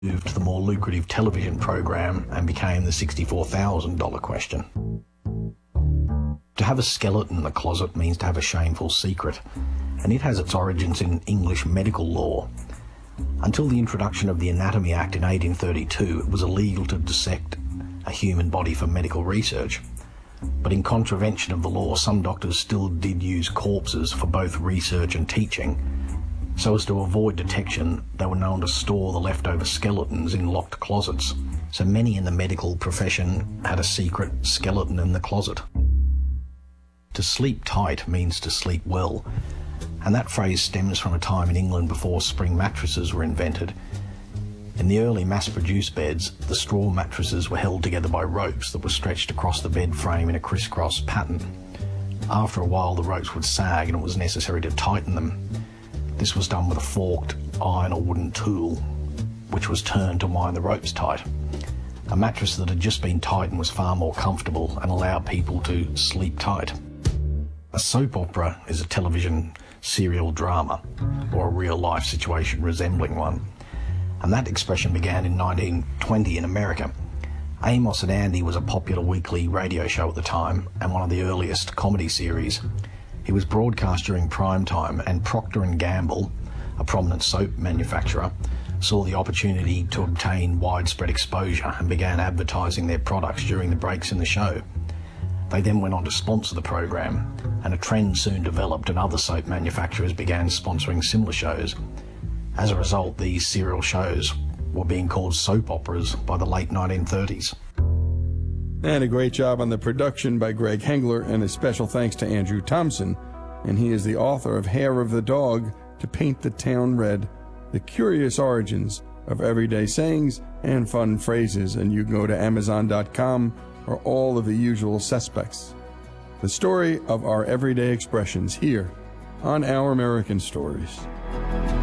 moved to the more lucrative television program and became the $64,000 question. To have a skeleton in the closet means to have a shameful secret, and it has its origins in English medical law. Until the introduction of the Anatomy Act in 1832, it was illegal to dissect a human body for medical research. But in contravention of the law, some doctors still did use corpses for both research and teaching. So as to avoid detection, they were known to store the leftover skeletons in locked closets. So many in the medical profession had a secret skeleton in the closet. To sleep tight means to sleep well, and that phrase stems from a time in England before spring mattresses were invented. In the early mass-produced beds, the straw mattresses were held together by ropes that were stretched across the bed frame in a crisscross pattern. After a while, the ropes would sag and it was necessary to tighten them. This was done with a forked iron or wooden tool, which was turned to wind the ropes tight. A mattress that had just been tightened was far more comfortable and allowed people to sleep tight. A soap opera is a television serial drama, or a real-life situation resembling one, and that expression began in 1920 in America. Amos and Andy was a popular weekly radio show at the time and one of the earliest comedy series. It was broadcast during prime time, and Procter & Gamble, a prominent soap manufacturer, saw the opportunity to obtain widespread exposure and began advertising their products during the breaks in the show. They then went on to sponsor the program, and a trend soon developed and other soap manufacturers began sponsoring similar shows. As a result, these serial shows were being called soap operas by the late 1930s. And a great job on the production by Greg Hengler, and a special thanks to Andrew Thompson. And he is the author of Hair of the Dog to Paint the Town Red, The Curious Origins of Everyday Sayings and Fun Phrases. And you can go to Amazon.com or all of the usual suspects. The story of our everyday expressions here on Our American Stories.